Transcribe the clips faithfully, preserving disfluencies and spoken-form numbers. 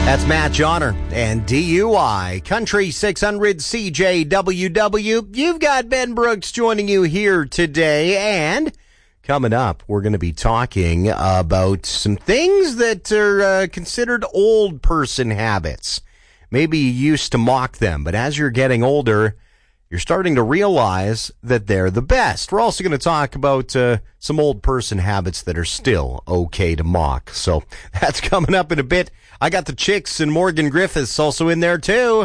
That's Matt Johnner and D U I. Country six hundred C J W W. You've got Ben Brooks joining you here today. And coming up, we're going to be talking about some things that are uh, considered old person habits. Maybe you used to mock them, but as you're getting older, you're starting to realize that they're the best. We're also going to talk about uh, some old person habits that are still okay to mock. So that's coming up in a bit. I got the Chicks and Morgan Griffiths also in there too.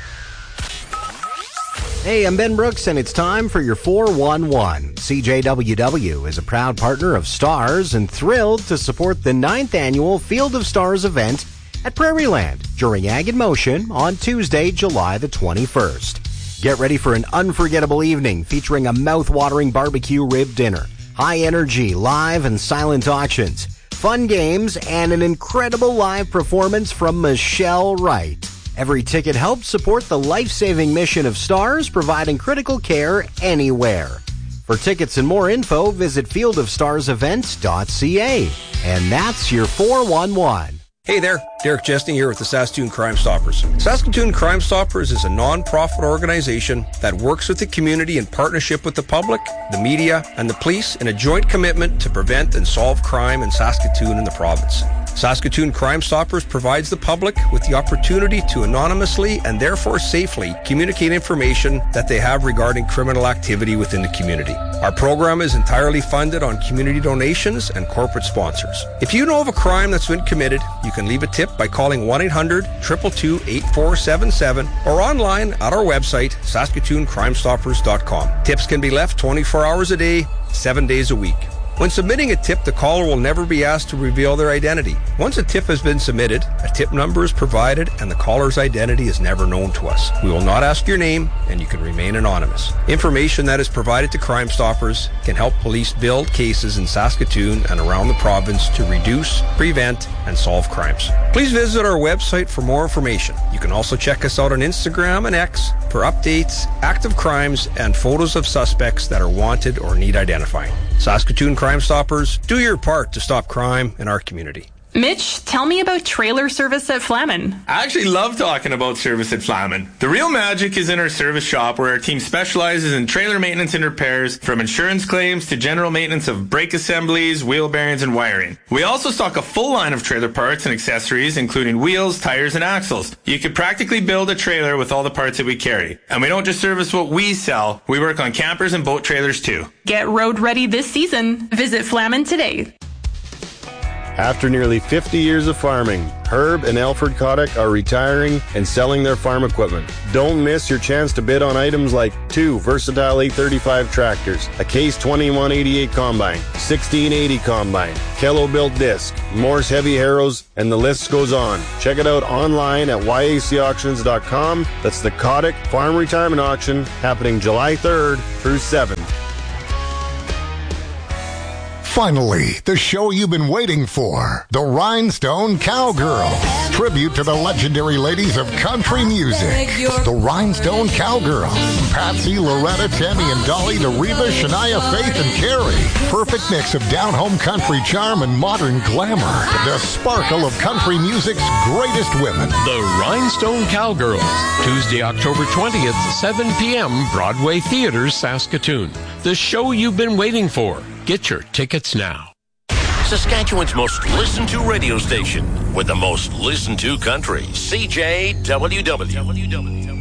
Hey, I'm Ben Brooks, and it's time for your four one one. C J W W is a proud partner of Stars and thrilled to support the ninth annual Field of Stars event at Prairieland during Ag in Motion on Tuesday, July the twenty-first. Get ready for an unforgettable evening featuring a mouth-watering barbecue rib dinner, high-energy live and silent auctions, fun games, and an incredible live performance from Michelle Wright. Every ticket helps support the life-saving mission of Stars, providing critical care anywhere. For tickets and more info, visit field of stars events dot c a. And that's your four one one. Hey there, Derek Chesney here with the Saskatoon Crime Stoppers. Saskatoon Crime Stoppers is a non-profit organization that works with the community in partnership with the public, the media, and the police in a joint commitment to prevent and solve crime in Saskatoon and the province. Saskatoon Crime Stoppers provides the public with the opportunity to anonymously and therefore safely communicate information that they have regarding criminal activity within the community. Our program is entirely funded on community donations and corporate sponsors. If you know of a crime that's been committed, you can leave a tip by calling one eight hundred two two two eight four seven seven or online at our website, saskatoon crime stoppers dot com. Tips can be left twenty-four hours a day, seven days a week. When submitting a tip, the caller will never be asked to reveal their identity. Once a tip has been submitted, a tip number is provided and the caller's identity is never known to us. We will not ask your name and you can remain anonymous. Information that is provided to Crime Stoppers can help police build cases in Saskatoon and around the province to reduce, prevent, and solve crimes. Please visit our website for more information. You can also check us out on Instagram and X for updates, active crimes, and photos of suspects that are wanted or need identifying. Saskatoon Crime Stoppers, do your part to stop crime in our community. Mitch, tell me about trailer service at Flamin. I actually love talking about service at Flamin. The real magic is in our service shop, where our team specializes in trailer maintenance and repairs, from insurance claims to general maintenance of brake assemblies, wheel bearings, and wiring. We also stock a full line of trailer parts and accessories, including wheels, tires, and axles. You could practically build a trailer with all the parts that we carry. And we don't just service what we sell, we work on campers and boat trailers too. Get road ready this season. Visit Flamin today. After nearly fifty years of farming, Herb and Alfred Kotick are retiring and selling their farm equipment. Don't miss your chance to bid on items like two versatile eight thirty-five tractors, a Case twenty-one eighty-eight combine, sixteen eighty combine, Kello built disc, Morse heavy harrows, and the list goes on. Check it out online at y a c auctions dot com. That's the Kotick Farm Retirement Auction happening July third through seventh. Finally, the show you've been waiting for, the Rhinestone Cowgirl. Tribute to the legendary ladies of country music. The Rhinestone Cowgirl. Patsy, Loretta, Tammy, and Dolly to Reba, Shania, Faith, and Carrie. Perfect mix of down-home country charm and modern glamour. The sparkle of country music's greatest women. The Rhinestone Cowgirls. Tuesday, October twentieth, seven p.m., Broadway Theatre, Saskatoon. The show you've been waiting for. Get your tickets now. Saskatchewan's most listened to radio station with the most listened to country, C J W W.